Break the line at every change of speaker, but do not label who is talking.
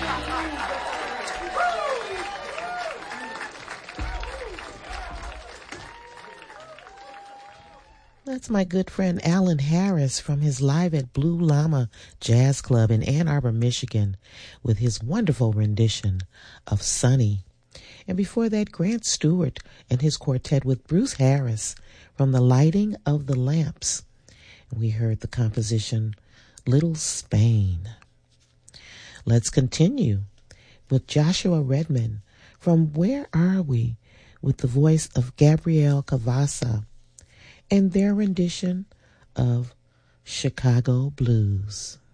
That's my good friend Alan Harris from his Live at Blue Llama Jazz Club in Ann Arbor, Michigan, with his wonderful rendition of Sunny. And before that, Grant Stewart and his quartet with Bruce Harris from The Lighting of the Lamps. We heard the composition Little Spain. Let's continue with Joshua Redman from Where Are We, with the voice of Gabrielle Cavassa and their rendition of Chicago Blues.